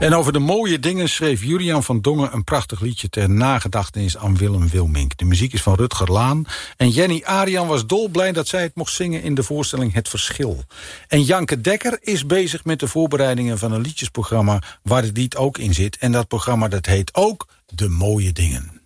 En over de mooie dingen schreef Julian van Dongen een prachtig liedje ter nagedachtenis aan Willem Wilmink. De muziek is van Rutger Laan. En Jenny Arian was dolblij dat zij het mocht zingen in de voorstelling Het Verschil. En Janke Dekker is bezig met de voorbereidingen van een liedjesprogramma waar dit lied ook in zit. En dat programma dat heet ook De Mooie Dingen.